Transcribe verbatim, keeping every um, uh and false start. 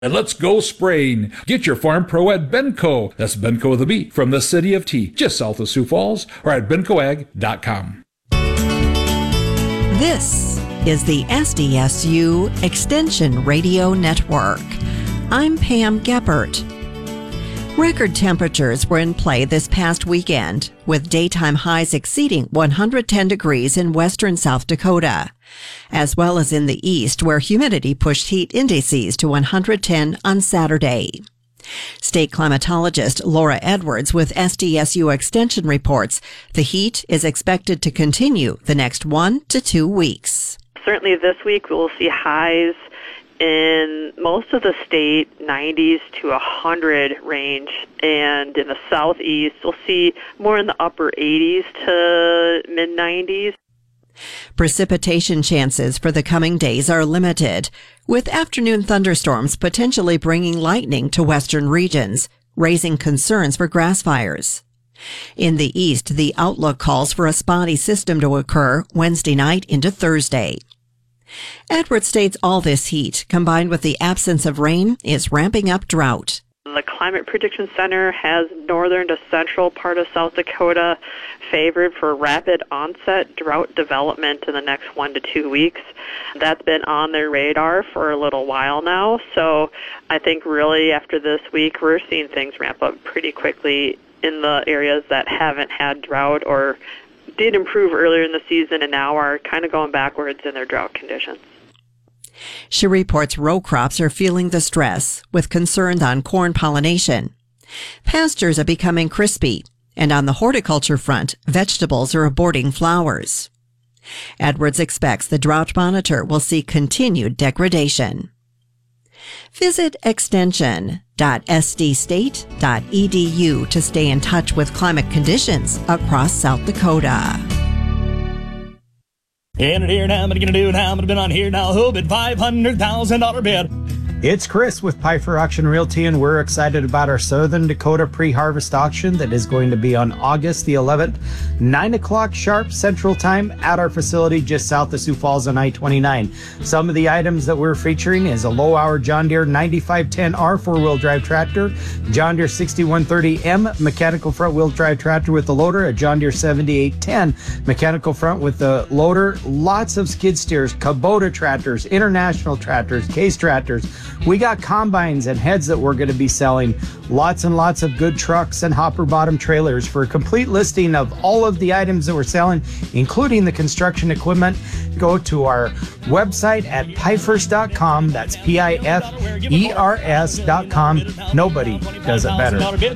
And let's go spraying. Get your Farm Pro at Benco. That's Benco with a B, from the city of Tea, just south of Sioux Falls, or at benco ag dot com. This is the S D S U Extension Radio Network. I'm Pam Geppert. Record temperatures were in play this past weekend, with daytime highs exceeding one hundred ten degrees in western South Dakota, as well as in the east, where humidity pushed heat indices to one hundred ten on Saturday. State climatologist Laura Edwards with S D S U Extension reports the heat is expected to continue the next one to two weeks. Certainly this week we'll see highs in most of the state, nineties to one hundred range, and in the southeast, we'll see more in the upper eighties to mid nineties. Precipitation chances for the coming days are limited, with afternoon thunderstorms potentially bringing lightning to western regions, raising concerns for grass fires. In the east, the outlook calls for a spotty system to occur Wednesday night into Thursday. Edwards states all this heat, combined with the absence of rain, is ramping up drought. The Climate Prediction Center has northern to central part of South Dakota favored for rapid onset drought development in the next one to two weeks. That's been on their radar for a little while now, so I think really after this week we're seeing things ramp up pretty quickly in the areas that haven't had drought or did improve earlier in the season and now are kind of going backwards in their drought conditions. She reports row crops are feeling the stress, with concerns on corn pollination. Pastures are becoming crispy, and on the horticulture front, vegetables are aborting flowers. Edwards expects the drought monitor will see continued degradation. Visit extension dot s d state dot e d u to stay in touch with climate conditions across South Dakota. And here now, I'm going to do now, I'm going to be on here now, who bid five hundred thousand dollars bid. It's Chris with Pfeiffer Auction Realty, and we're excited about our Southern Dakota pre-harvest auction that is going to be on August the eleventh, nine o'clock sharp Central Time at our facility just south of Sioux Falls on I twenty-nine. Some of the items that we're featuring is a low-hour John Deere ninety-five ten R four-wheel drive tractor, John Deere sixty-one thirty M mechanical front-wheel drive tractor with the loader, a John Deere seventy-eight ten mechanical front with the loader, lots of skid steers, Kubota tractors, international tractors, case tractors. We got combines and heads that we're going to be selling. Lots and lots of good trucks and hopper bottom trailers. For a complete listing of all of the items that we're selling, including the construction equipment, go to our website at pifers dot com. That's P I F E R S dot com. Nobody does it better.